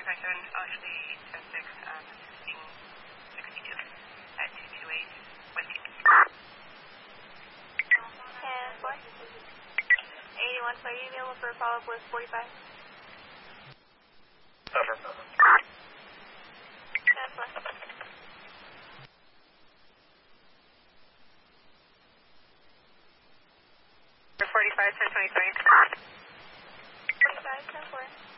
actually 10-6, 1662 at 228 West. 10-4. 81 flight available for follow-up with 45. Over. 10-4. 45, 1023. 45, 10-4.